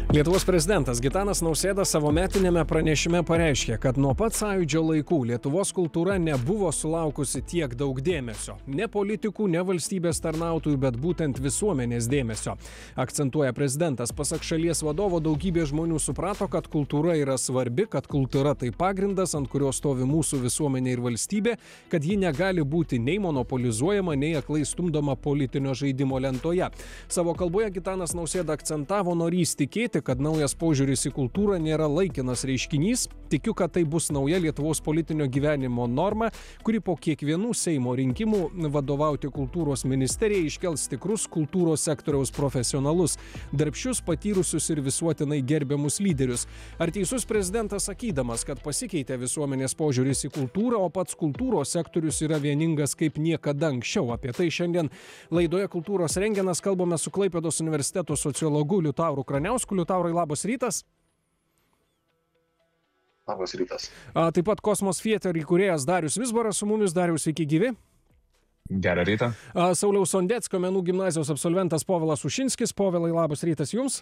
Lietuvos prezidentas Gitanas Nausėda savo metiniame pranešime pareiškė, kad nuo pat Sąjūdžio laikų Lietuvos kultūra nebuvo sulaukusi tiek daug dėmesio. Ne politikų, ne valstybės tarnautojų, bet būtent visuomenės dėmesio. Akcentuoja prezidentas, pasak šalies vadovo, daugybė žmonių suprato, kad kultūra yra svarbi, kad kultūra tai pagrindas, ant kurio stovi mūsų visuomenė ir valstybė, kad ji negali būti nei monopolizuojama, nei aklai stumdoma politinio žaidimo lentoje. Savo kalboje Gitanas Nausėda akcentavo norys tikėti, kad naujas požiūris į kultūrą nėra laikinas reiškinys. Tikiu, kad tai bus nauja Lietuvos politinio gyvenimo norma, kuri po kiekvienų Seimo rinkimų vadovauti kultūros ministerijai iškels tikrus kultūros sektoriaus profesionalus, darbščius, patyrusius ir visuotinai gerbiamus lyderius. Ar teisus prezidentas sakydamas, kad pasikeitė visuomenės požiūris į kultūrą, o pats kultūros sektorius yra vieningas kaip niekada anksčiau? Apie tai šiandien laidoje Kultūros rengenas kalbame su Klaipėdos universiteto sociologu Liutauru Kraniausku. Liutaurai, labas rytas. Labas rytas. Taip pat Kosmos Theater įkūrėjas Darius Vizbaras su mumis. Darius, sveiki gyvi. Gerą rytą. Sauliaus Sondeckio menų gimnazijos absolventas Povilas Ušinskis. Povilai, labas rytas jums.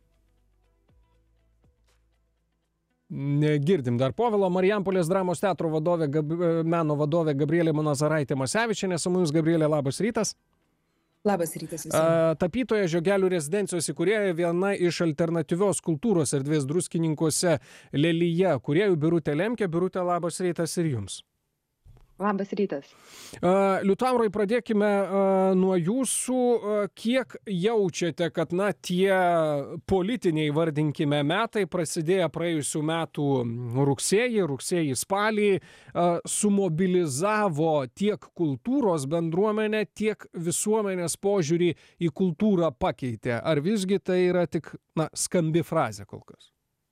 Negirdim dar Povilo. Marijampolės dramos teatro vadovė, meno vadovė Gabrielė Manazaraitė Masevičienė. Su mumis, Gabrielė, labas rytas. Labas rytas visiems. Tapytoja Žiogelių rezidencijos įkūrėja, viena iš alternatyvios kultūros erdvės Druskininkuose Lelija kūrėjų Birutė Lemkė. Birutė, labas rytas ir jums. Labas rytas. Liutaurai, pradėkime nuo jūsų. Kiek jaučiate, kad tie politiniai, vardinkime, metai prasidėję praėjusių metų rugsėjį, spalį, sumobilizavo tiek kultūros bendruomenę, tiek visuomenės požiūrį į kultūrą pakeitė? Ar visgi tai yra tik skambi frazė kol kas?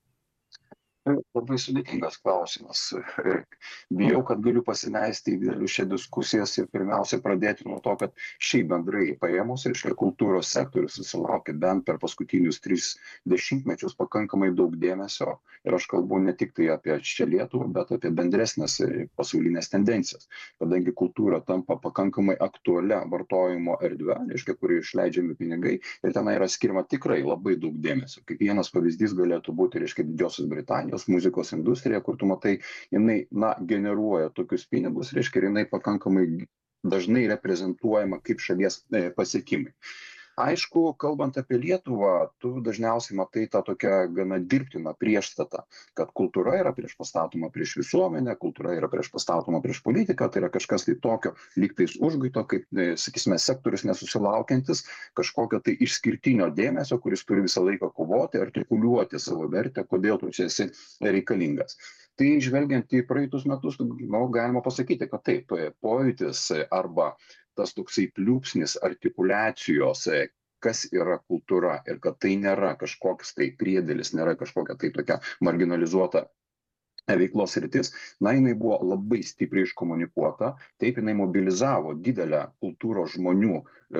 Labai sudėtingas klausimas. Bijau, kad galiu pasileisti į didelius šią diskusijas ir pirmiausia pradėti nuo to, kad šiaip bendrai paėmus, reiškia, kultūros sektorius susilaukė bent per paskutinius 3 dešimtmečius pakankamai daug dėmesio. Ir aš kalbu ne tik tai apie čia Lietuvą, bet apie bendresnės pasaulinės tendencijas. Kadangi kultūra tampa pakankamai aktualia vartojimo erdve, reiškia, kuri išleidžiami pinigai, ir tenai yra skirma tikrai labai daug dėmesio. Kaip vienas pavyzdys galėtų būti, reiškia, Didžiosios Britanijos muzikos industrija, kur tu matai, jinai, generuoja tokius pinigus, reiškia, ir jinai pakankamai dažnai reprezentuojama kaip šalies pasiekimai. Aišku, kalbant apie Lietuvą, tu dažniausiai matai tą tokią gana dirbtiną priešstatą, kad kultūra yra priešpastatoma prieš visuomenę, kultūra yra priešpastatoma prieš politiką, tai yra kažkas tai tokio lygtais užguito, kaip, sakysime, sektorius nesusilaukiantis kažkokio tai išskirtinio dėmesio, kuris turi visą laiką kovoti, artikuliuoti savo vertę, kodėl tu čia esi reikalingas. Tai žvelgiant į praeitus metus, galima pasakyti, kad taip, pojūtis arba tas toksai pliūpsnis artikuliacijos, kas yra kultūra ir kad tai nėra kažkoks tai priedėlis, nėra kažkokia tai tokia marginalizuota veiklos sritis, jinai buvo labai stipriai iškomunikuota, taip jinai mobilizavo didelę kultūros žmonių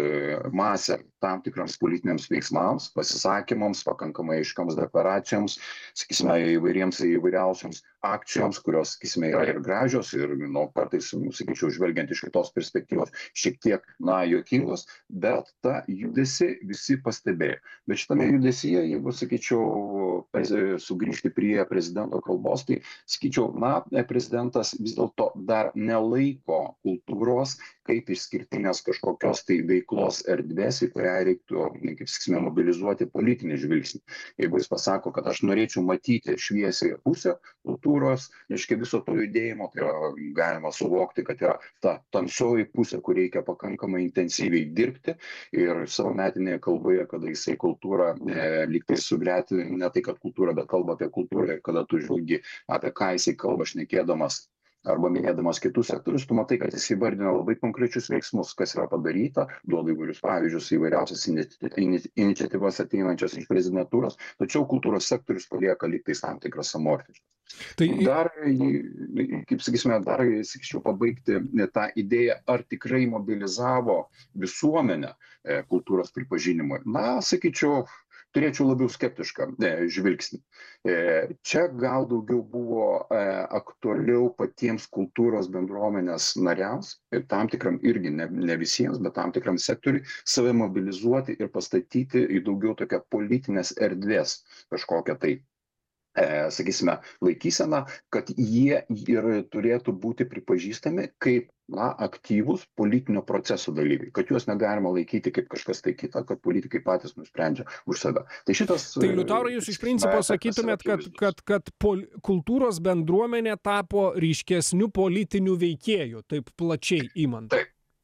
masę tam tikrams politiniams veiksmams, pasisakymams, pakankamai aiškioms deklaracijoms, sakysime, įvairiausiams akcijoms, kurios, sakysime, yra ir gražios, ir kartais, sakyčiau, žvelgiant iš kitos perspektyvos, šiek tiek, juokingos, bet tą judesį visi pastebėjo. Bet šitame judesyje, jeigu, sakyčiau, sugrįžti prie prezidento kalbos, tai, sakyčiau, prezidentas vis dėlto dar nelaiko kultūros kaip išskirtinės kažkokios tai veiklos erdvės, į kurią reiktų, kaip sakysime, mobilizuoti politinį žvilgsnį. Jeigu jis pasako, kad aš norėčiau matyti šviesiąją pusę kultūros, reiškia viso to judėjimo, tai galima suvokti, kad yra ta tamsioji pusė, kur reikia pakankamai intensyviai dirbti, ir savo metinėje kalboje, kada jisai kultūrą lygtai sugreti, ne tai kad kultūra, bet kalba apie kultūrą, ir kada tu žvelgi, apie ką jisai kalba šnekėdamas arba minėdamas kitus sektorius, tu matai, kad jis įvardina labai konkrečius veiksmus, kas yra padaryta, duoda įvairius pavyzdžius, įvairiausias iniciatyvas ateinančias iš prezidentūros, tačiau kultūros sektorius palieka lygtais tam tikras amorfiškas. Tai dar, kaip sakysime, sakyčiau, pabaigti tą idėją, ar tikrai mobilizavo visuomenę kultūros pripažinimui. Sakyčiau, turėčiau labiau skeptišką žvilgsnį. Čia gal daugiau buvo aktualiau patiems kultūros bendruomenės nariams ir tam tikram irgi ne visiems, bet tam tikram sektoriui save mobilizuoti ir pastatyti į daugiau tokią politinės erdvės kažkokią tai sakysime, laikysena, kad jie ir turėtų būti pripažįstami kaip aktyvūs politinio proceso dalyviai, kad juos negalima laikyti kaip kažkas tai kita, kad politikai patys nusprendžia už save. Tai Liutaurai, jūs iš principo sakytumėt, kad kultūros bendruomenė tapo ryškesniu politiniu veikėju, taip plačiai imant.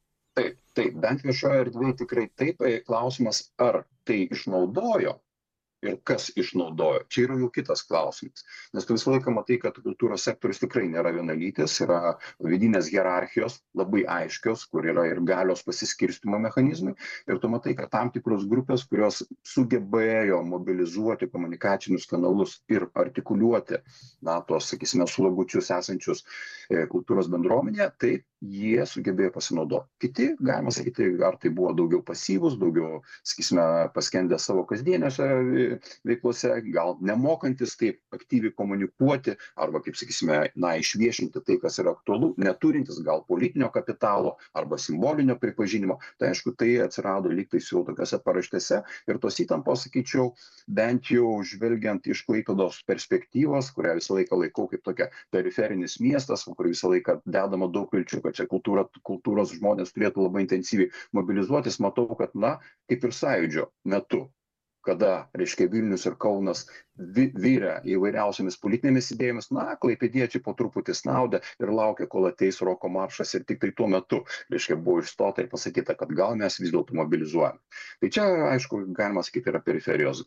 Taip, bent viešoje erdvėje tikrai taip. Klausimas, ar tai išnaudojo ir kas išnaudojo. Čia yra jau kitas klausimas. Nes tu visą laiką matai, kad kultūros sektorius tikrai nėra vienalytis, yra vidinės hierarchijos, labai aiškios, kur yra ir galios pasiskirstymo mechanizmai. Ir tu matai, kad tam tikros grupės, kurios sugebėjo mobilizuoti komunikacinius kanalus ir artikuliuoti, tos, sakysime, slogučius esančius kultūros bendruomenėje, tai jie sugebėjo pasinaudoti. Kiti, galima sakyti, ar tai buvo daugiau pasyvus, daugiau, sakysime, paskendę savo kasdieniuose veiklose, gal nemokantis taip aktyviai komunikuoti, arba, kaip sakysime, išviešinti tai, kas yra aktualu, neturintis gal politinio kapitalo arba simbolinio pripažinimo. Tai aišku, tai atsirado lygtais jau tokiose paraštėse ir tos įtampos, sakyčiau, bent jau žvelgiant iš Klaipėdos perspektyvos, kurią visą laiką laikau kaip tokia periferinis miestas, kur visą laiką dedama daug vilčių, kad čia kultūros žmonės turėtų labai intensyviai mobilizuotis, matau, kad, kaip ir Sąjūdžio metu, kada, reiškia, Vilnius ir Kaunas vyrė įvairiausiamis politinėmis idėjomis, klaipėdiečiai po truputį snaudė ir laukia, kol ateis roko maršas ir tik tai tuo metu, reiškia, buvo išstota ir pasakyta, kad gal mes vis dėlto mobilizuojame. Tai čia, aišku, galima sakyti, yra periferijos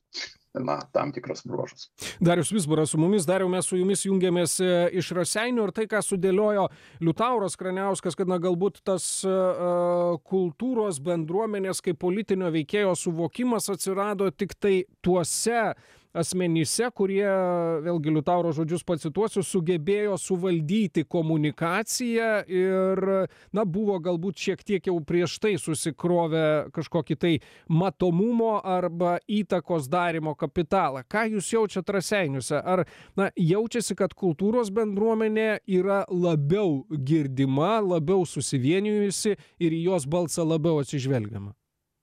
tam tikras bruožas. Darius Vizbaras su mumis. Dariau, mes su jumis jungiamės iš Raseinių ir tai, ką sudėliojo Liutauras Kraniauskas, kad galbūt tas kultūros bendruomenės kaip politinio veikėjo suvokimas atsirado tik tai tuose asmenyse, kurie, vėlgi Liutauro žodžius pacituosiu, sugebėjo suvaldyti komunikaciją ir, buvo galbūt šiek tiek jau prieš tai susikrovę kažkokį tai matomumo arba įtakos darimo kapitalą. Ką jūs jaučiat Raseiniuose? Ar, jaučiasi, kad kultūros bendruomenė yra labiau girdima, labiau susivienijusi ir į jos balsą labiau atsižvelgiama?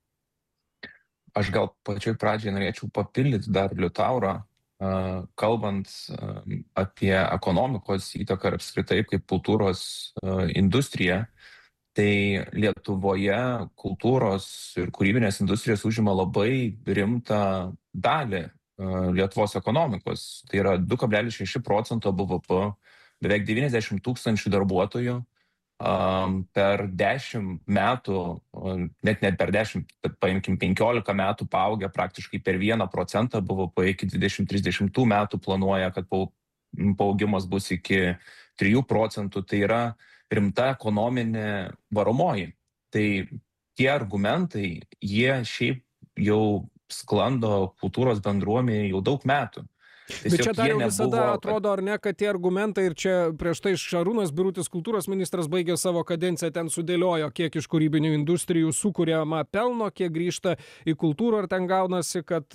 Aš gal pačioj pradžiai norėčiau papildyti dar Liutaurą, kalbant apie ekonomikos įtaką ir apskritai kaip kultūros industrija. Tai Lietuvoje kultūros ir kūrybinės industrijos užima labai rimtą dalį Lietuvos ekonomikos. Tai yra 2,6% BVP, beveik 90 000 darbuotojų. Per 10 metų, net per 10, bet paimkim 15 metų paaugę praktiškai per 1% BVP, iki 2030 metų planuoja, kad paaugimas bus iki 3%, tai yra rimta ekonominė varomoji. Tai tie argumentai, jie šiaip jau sklando kultūros bendruomenėje jau daug metų. Bet čia dar jau visada atrodo, ar ne, kad tie argumentai, ir čia prieš tai Šarūnas Birutis, kultūros ministras, baigė savo kadenciją, ten sudėliojo, kiek iš kūrybinių industrijų sukuriama pelno, kiek grįžta į kultūrą, ir ten gaunasi, kad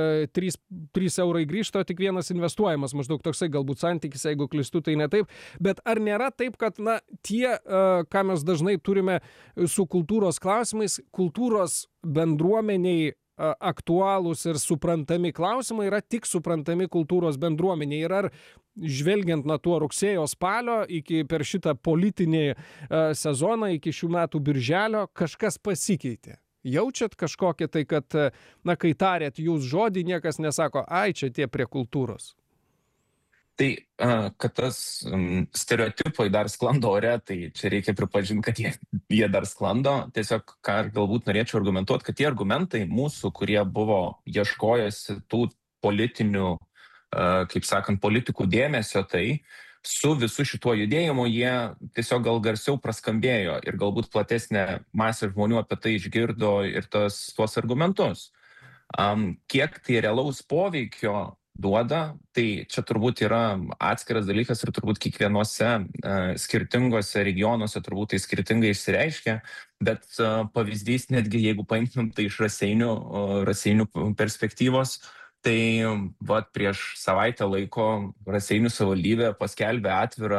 3 eurai grįžta, tik vienas investuojamas, maždaug toksai galbūt santykis, jeigu klystu, tai ne taip. Bet ar nėra taip, kad tie, ką mes dažnai turime su kultūros klausimais, kultūros bendruomeniai aktualūs ir suprantami klausimai yra tik suprantami kultūros bendruomeniai? Ir ar žvelgiant tuo rugsėjo spalio iki per šitą politinį sezoną, iki šių metų birželio, kažkas pasikeitė? Jaučiat kažkokią tai, kad, kai tarėt jūs žodį, niekas nesako, ai, čia tie prie kultūros? Tai, kad tas stereotipai dar sklando ore, tai čia reikia pripažinti, kad jie dar sklando. Tiesiog, ką galbūt norėčiau argumentuoti, kad tie argumentai mūsų, kurie buvo ieškojęs tų politinių, kaip sakant, politikų dėmesio, tai su visu šituo judėjimu jie tiesiog gal garsiau praskambėjo ir galbūt platesnė masė žmonių apie tai išgirdo ir tuos argumentus. Kiek tai realaus poveikio duoda, tai čia turbūt yra atskiras dalykas ir turbūt kiekvienuose skirtingose regionuose turbūt tai skirtingai išsireiškia, bet pavyzdys netgi jeigu paimtumėm tai iš Raseinių perspektyvos, tai vat prieš savaitę laiko Raseinių savivaldybė paskelbė atvirą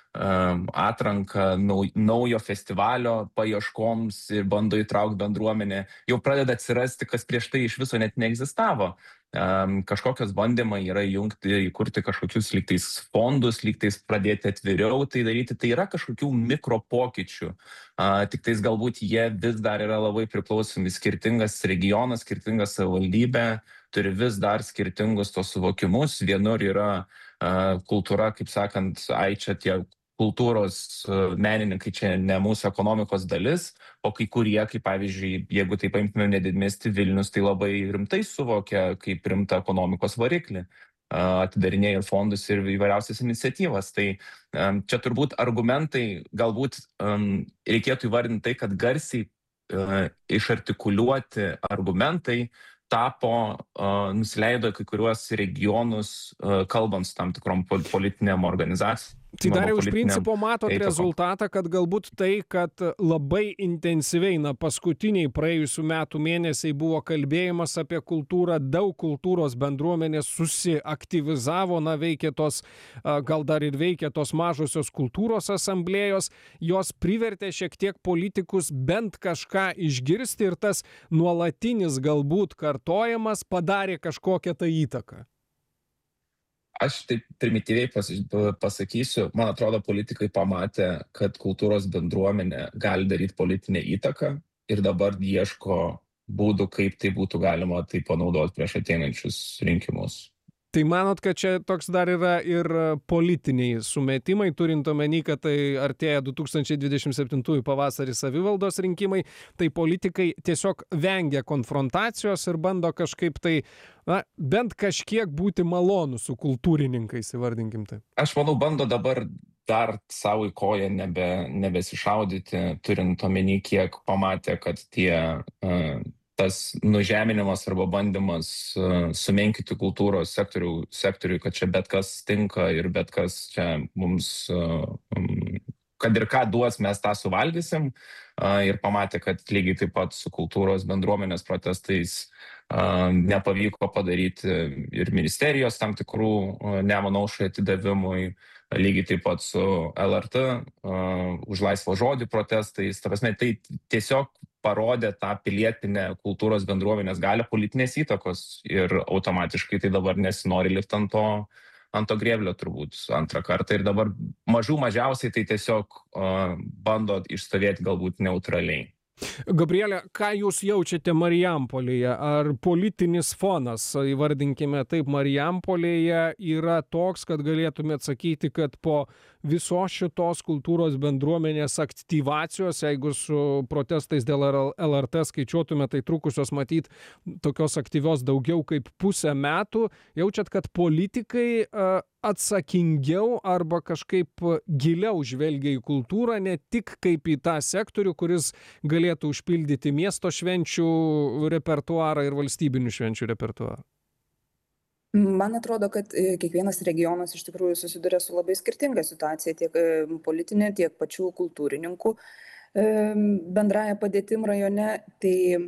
atranką naujo festivalio paieškoms ir bando įtraukti bendruomenę. Jau pradeda atsirasti, kas prieš tai iš viso net neegzistavo. Kažkokios bandymai yra įkurti kažkokius lygtais fondus, lygtais pradėti atviriau tai daryti. Tai yra kažkokių mikro pokyčių. Tiktais galbūt jie vis dar yra labai priklausomi. Skirtingas regionas, skirtinga savivaldybė turi vis dar skirtingus tos suvokimus. Vienur yra kultūra, kaip sakant, čia tie kultūros menininkai čia ne mūsų ekonomikos dalis, o kai kurie, kaip pavyzdžiui, jeigu tai paimtume nedidmiestį Vilnius, tai labai rimtai suvokia kaip rimtą ekonomikos variklį, atidarinėja ir fondus ir įvairiausias iniciatyvas. Tai čia turbūt argumentai, galbūt reikėtų įvardinti tai, kad garsiai išartikuliuoti argumentai nusileido kai kuriuos regionus, kalbant su tam tikrom politinėm organizacijom. Tai dar jau iš principo matot rezultatą, kad galbūt tai, kad labai intensyviai, paskutiniai praėjusių metų mėnesiai buvo kalbėjimas apie kultūrą, daug kultūros bendruomenės susiaktyvizavo, veikia tos, gal dar ir veikia tos mažosios kultūros asamblėjos, jos privertė šiek tiek politikus bent kažką išgirsti ir tas nuolatinis galbūt kartojimas padarė kažkokią tą įtaką. Aš taip primityviai pasakysiu, man atrodo, politikai pamatė, kad kultūros bendruomenė gali daryti politinę įtaką ir dabar ieško būdų, kaip tai būtų galima tai panaudoti prieš ateinančius rinkimus. Tai manot, kad čia toks dar yra ir politiniai sumetimai, turint omeny, kad tai artėja 2027 pavasarį savivaldos rinkimai, tai politikai tiesiog vengia konfrontacijos ir bando kažkaip tai, bent kažkiek būti malonų su kultūrininkais, įvardinkim tai. Aš manau, bando dabar dar savo į koją nebesišaudyti, turint omeny, kiek pamatė, kad tas nužeminimas arba bandymas sumenkinti kultūros sektoriui, kad čia bet kas tinka ir bet kas čia mums, kad ir ką duos, mes tą suvalgysim. Ir pamatė, kad lygiai taip pat su kultūros bendruomenės protestais nepavyko padaryti ir ministerijos tam tikrų Nemuno aušrai atidavimui, lygiai taip pat su LRT už laisvą žodį protestais. Ta prasme, tai tiesiog parodė tą pilietinę kultūros bendruomenės galią politinės įtakos ir automatiškai tai dabar nesinori lipti ant to grėblio turbūt antrą kartą ir dabar mažiausiai tai tiesiog bando išstovėti galbūt neutraliai. Gabrielė, ką jūs jaučiate Marijampolėje? Ar politinis fonas, įvardinkime taip, Marijampolėje yra toks, kad galėtumėte sakyti, kad po visos šitos kultūros bendruomenės aktyvacijos, jeigu su protestais dėl LRT skaičiuotume, tai trukusios matyt tokios aktyvios daugiau kaip pusę metų, jaučiat, kad politikai atsakingiau arba kažkaip giliau žvelgia į kultūrą, ne tik kaip į tą sektorių, kuris galėtų užpildyti miesto švenčių repertuarą ir valstybinių švenčių repertuarą? Man atrodo, kad kiekvienas regionas iš tikrųjų susiduria su labai skirtinga situacija, tiek politinė, tiek pačių kultūrininkų bendraja padėtim rajone. Tai